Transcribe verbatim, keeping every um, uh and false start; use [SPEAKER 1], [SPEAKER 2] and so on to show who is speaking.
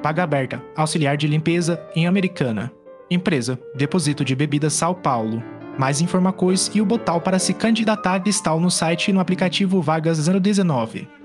[SPEAKER 1] Vaga aberta, auxiliar de limpeza em Americana. Empresa, Depósito de Bebidas São Paulo. Mais informações e o botão para se candidatar está no site e no aplicativo Vagas zero dezenove.